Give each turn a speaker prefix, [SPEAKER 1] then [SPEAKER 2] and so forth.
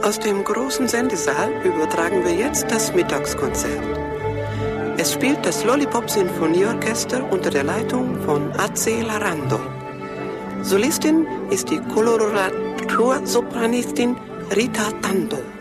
[SPEAKER 1] Aus dem großen Sendesaal übertragen wir jetzt das Mittagskonzert. Es spielt das Lollipop-Sinfonieorchester unter der Leitung von A.C. Larando. Solistin ist die Coloratursopranistin Rita Tando.